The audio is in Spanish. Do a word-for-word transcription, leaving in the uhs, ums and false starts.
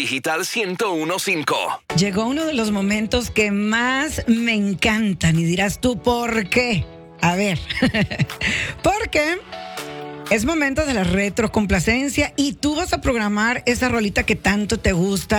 Digital ciento uno punto cinco. Llegó uno de los momentos que más me encantan y dirás tú, ¿por qué? A ver, porque es momento de la retrocomplacencia y tú vas a programar esa rolita que tanto te gusta.